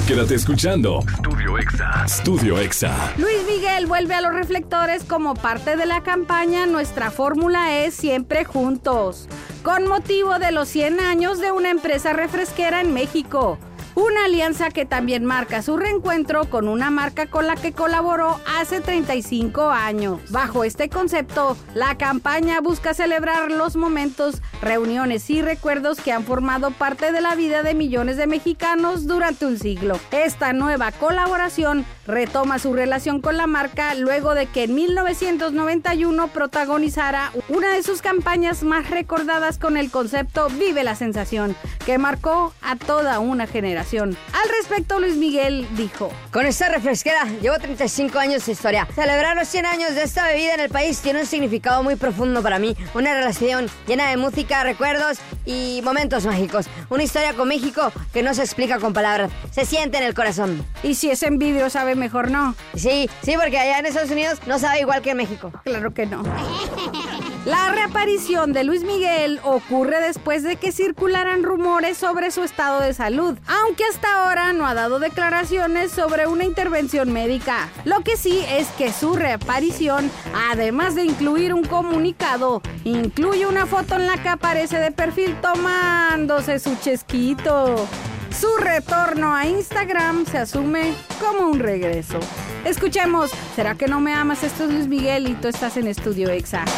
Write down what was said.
Quédate escuchando Studio Exa. Studio Exa. Luis Miguel vuelve a los reflectores como parte de la campaña Nuestra fórmula es siempre juntos, con motivo de los 100 años de una empresa refresquera en México. Una alianza que también marca su reencuentro con una marca con la que colaboró hace 35 años. Bajo este concepto, la campaña busca celebrar los momentos, reuniones y recuerdos que han formado parte de la vida de millones de mexicanos durante un siglo. Esta nueva colaboración retoma su relación con la marca luego de que en 1991 protagonizara una de sus campañas más recordadas con el concepto Vive la Sensación, que marcó a toda una generación. Al respecto, Luis Miguel dijo: con esta refresquera llevo 35 años de historia. Celebrar los 100 años de esta bebida en el país tiene un significado muy profundo para mí. Una relación llena de música, recuerdos y momentos mágicos. Una historia con México que no se explica con palabras. Se siente en el corazón. ¿Y si es en vidrio sabe mejor, no? Sí, porque allá en Estados Unidos no sabe igual que en México. Claro que no. La reaparición de Luis Miguel ocurre después de que circularan rumores sobre su estado de salud, aunque hasta ahora no ha dado declaraciones sobre una intervención médica. Lo que sí es que su reaparición, además de incluir un comunicado, incluye una foto en la que aparece de perfil tomándose su chesquito. Su retorno a Instagram se asume como un regreso. Escuchemos, ¿será que no me amas? Esto es Luis Miguel y tú estás en Studio Exa.